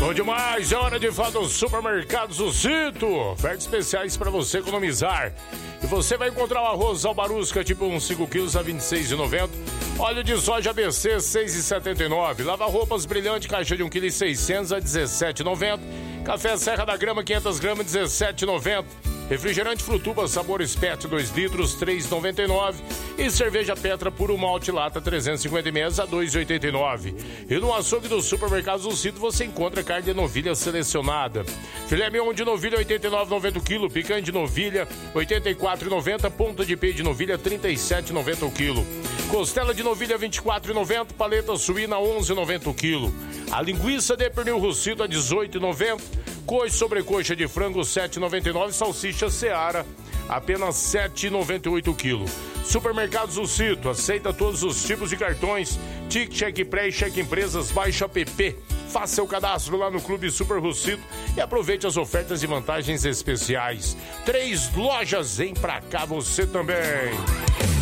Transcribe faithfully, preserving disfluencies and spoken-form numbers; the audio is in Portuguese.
Bom demais, é hora de falar dos supermercados Zito. Ofertas especiais para você economizar. E você vai encontrar o arroz Albarusca tipo um cinco quilos a vinte e seis reais e noventa centavos. Óleo de soja A B C seis reais e setenta e nove centavos. Lava-roupas Brilhante, caixa de um vírgula seis quilos a dezessete reais e noventa centavos. Café Serra da Grama quinhentas gramas, dezessete reais e noventa centavos. Refrigerante Frutuba Sabores Pet dois litros, três reais e noventa e nove centavos. E cerveja Petra Puro Malte Lata trezentos e cinquenta mililitros a dois reais e oitenta e nove centavos. E no açougue dos supermercados do Cito você encontra carne de novilha selecionada. Filé mignon de novilha oitenta e nove reais e noventa centavos o quilo. Picanha de novilha oitenta e quatro reais e noventa centavos. Ponta de peito de novilha trinta e sete reais e noventa centavos o quilo. Costela de novilha vinte e quatro reais e noventa centavos. Paleta suína onze reais e noventa centavos o quilo. A linguiça de pernil Russito a dezoito reais e noventa centavos. Coxa sobrecoxa de frango sete reais e noventa e nove centavos. Salsicha Seara apenas sete reais e noventa e oito centavos o quilo. Supermercados do Cito aceita todos os tipos de cartões. Tic, cheque pré e cheque empresas. Baixa app. Faça seu cadastro lá no Clube Super Russito e aproveite as ofertas e vantagens especiais. Três lojas, vem pra cá você também.